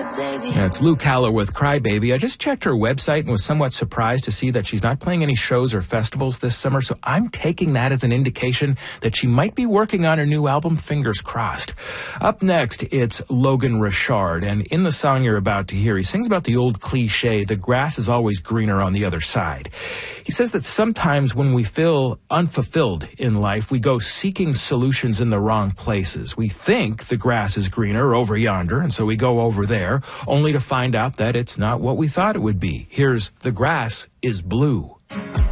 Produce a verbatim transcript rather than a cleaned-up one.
Yeah, it's Lou Callow with Crybaby. I just checked her website and was somewhat surprised to see that she's not playing any shows or festivals this summer, so I'm taking that as an indication that she might be working on her new album, fingers crossed. Up next, it's Logan Richard, and in the song you're about to hear, he sings about the old cliche, the grass is always greener on the other side. He says that sometimes when we feel unfulfilled in life, we go seeking solutions in the wrong places. We think the grass is greener over yonder, and so we go over there, only to find out that it's not what we thought it would be. Here's The Grass is Blue.